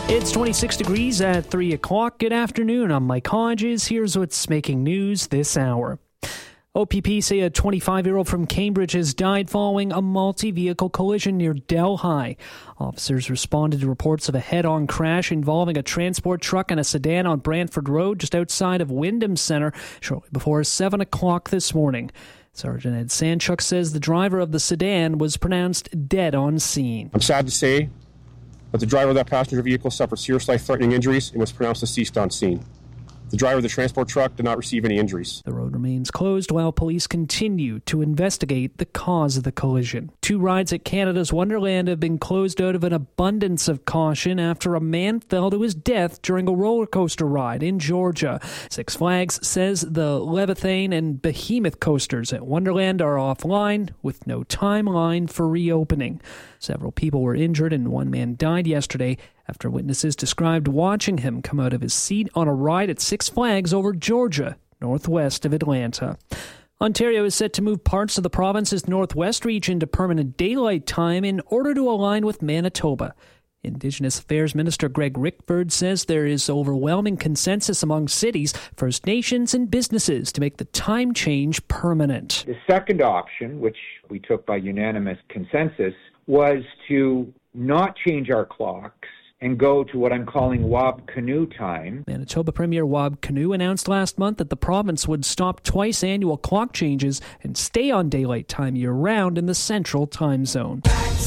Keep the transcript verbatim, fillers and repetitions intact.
It's twenty-six degrees at three o'clock. Good afternoon. I'm Mike Hodges. Here's what's making news this hour. O P P say a twenty-five-year-old from Cambridge has died following a multi-vehicle collision near Delhi. Officers responded to reports of a head-on crash involving a transport truck and a sedan on Brantford Road just outside of Wyndham Centre shortly before seven o'clock this morning. Sergeant Ed Sanchuk says the driver of the sedan was pronounced dead on scene. I'm sad to say but the driver of that passenger vehicle suffered serious life-threatening injuries and was pronounced deceased on scene. The driver of the transport truck did not receive any injuries. The road remains closed while police continue to investigate the cause of the collision. Two rides at Canada's Wonderland have been closed out of an abundance of caution after a man fell to his death during a roller coaster ride in Georgia. Six Flags says the Leviathan and Behemoth coasters at Wonderland are offline with no timeline for reopening. Several people were injured and one man died yesterday after witnesses described watching him come out of his seat on a ride at Six Flags over Georgia, northwest of Atlanta. Ontario is set to move parts of the province's northwest region to permanent daylight time in order to align with Manitoba. Indigenous Affairs Minister Greg Rickford says there is overwhelming consensus among cities, First Nations, and businesses to make the time change permanent. The second option, which we took by unanimous consensus, was to not change our clocks and go to what I'm calling Wab Canoe time. Manitoba Premier Wab Canoe announced last month that the province would stop twice annual clock changes and stay on daylight time year-round in the central time zone.